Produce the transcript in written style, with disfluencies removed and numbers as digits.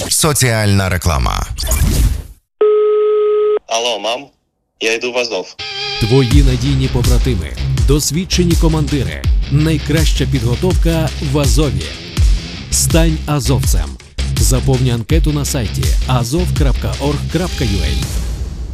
Соціальна реклама. Алло, мам, я йду в Азов. Твої надійні побратими, досвідчені командири, найкраща підготовка в Азові. Стань азовцем. Заповни анкету на сайті azov.org.ua.